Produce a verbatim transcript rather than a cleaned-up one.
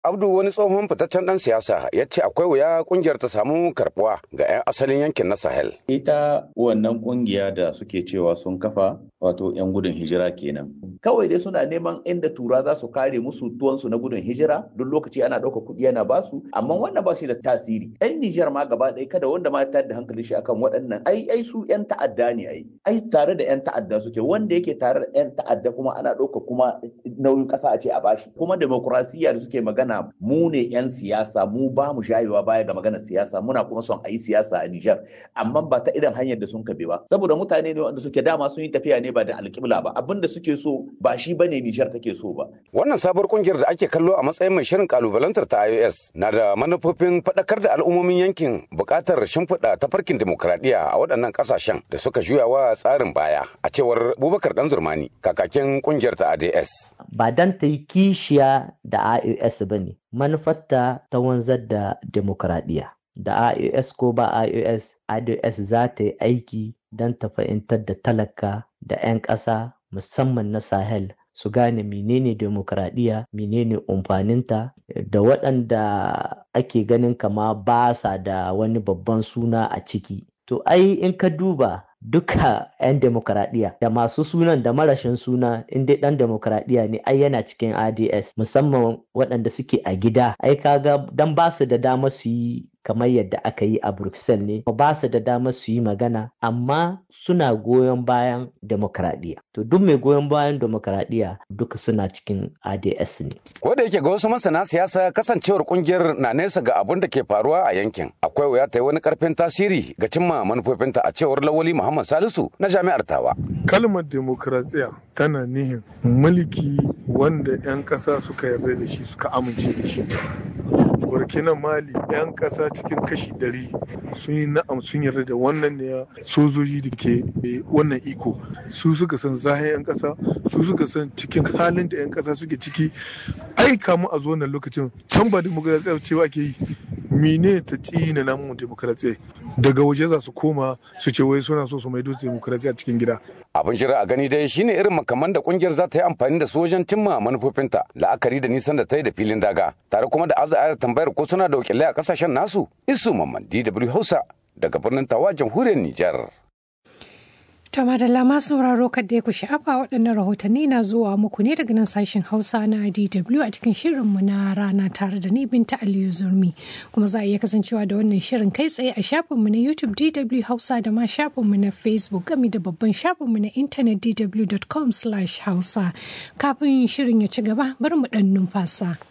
Abdu wani tsohon fitaccen dan siyasa ya ce akwai wuya kungiyar ta samu karbuwa ga 'yan asalin yankin na Sahel. Ita wannan kungiya da suke cewa sun kafa wato 'yan gudun hijira kenan. Kawai dai suna neman inda tura za su kare musu tuwansu na gudun hijira duk lokaci ana ɗauka kuɗi yana basu amma wannan ba shi da tasiri. 'Yan Nijar ma gaba ɗaya kada wanda ma ta da hankali shi akan waɗannan ai ai su 'yan ta'adda ne ai. Ai tare da 'yan ta'adda suke wanda yake tare da 'yan ta'adda kuma ana ɗauka kuma nauyin ƙasa a ce a bashi. Kuma demokrasiya da suke magana mu ne 'yan siyasa mu ba mu shayewa baya ga maganar siyasa muna kuma son a yi siyasa a Nijar amma ba ta irin hanyar da sun kabe ba saboda mutane ne wanda suke dama sun yi tafiya ne ba da alƙibla ba abin da suke so ba shi bane Nijar take so ba. Wannan sabuwar kungiyar da ake kallo a matsayin mai shirin kalubalantar ta I O S na da manufofin faɗakar da al'ummomin yankin buƙatar shimfiɗa tafarkin demokradiyya a waɗannan ƙasashen da suka juya wa tsarin baya a cewar Bubakar Danzurmani kakakin kungiyar ta A D S. Ba dan ta yi kishiya da I O S ba ne, manufarta ta wanzar da demokradiyya. Da I O S ko ba I O S, I O S za ta yi aiki don ta fahimtar da talaka da 'yan ƙasa musamman na Sahel su gane menene demokradiyya, menene umfaninta da waɗanda ake ganin kama ba sa da wani babban suna a ciki. To ai in ka duba duka 'yan demokradiyya da masu sunan da marashin suna in dai dan demokradiyya ne ai yana cikin A D S musamman waɗanda suke a gida ai kaga dan ba su da dama su yi kamar yadda aka yi a Bruxelles ne ba su da dama su yi magana amma suna goyon bayan demokradiyya to duk mai goyon bayan demokradiyya duka suna cikin A D S ne. Ko da yake ga wasu masana siyasa kasancewar kungiyar na nesa ga abin da ke faruwa a yankin akwai wuya ta yi wani karfin tasiri ga cimma manufofinta a cewar Lawali Muhammad Salisu na Jami'ar Tawa. Kalmar demokrasiya tana nihin mulki wanda 'yan ƙasa suka yarda da shi suka amince da shi. Burkina Mali 'yan ƙasa cikin kashi ɗari sun yi na'am sun yarda da wannan ne sojoji da ke wannan iko su suka san zahin 'yan ƙasa su suka san cikin halin da 'yan ƙasa suke ciki ai kamun a zo wannan lokacin can ba demokrasiya cewa ke yi mine ta ci na namun demokrasiya daga waje za su koma su ce wai suna so su maido demokrasiya cikin gida. Abin shira a gani dai shine irin makaman da kungiyar za ta yi amfani da su wajen cimma manufofinta la'akari da nisan da ta yi da filin daga tare kuma da azayar tambayar ko suna da wakilai a kasashen nasu. Isu Mamman D W Hausa daga birnin Tawa jamhuriyar Nijar. To madalla masu sauraro kadda ya ku sha'afa waɗannan rahotanni na zuwa muku ne daga nan sashen Hausa na D W a cikin shirinmu na rana tare da ni Binta Aliyu Zurmi kuma za a iya kasancewa da wannan shirin kai tsaye a shafinmu na YouTube D W Hausa da ma shafinmu na Facebook gami da babban shafinmu na intanet d w dot com slash hausa kafin shirin ya ci gaba bari mu ɗan numfasa.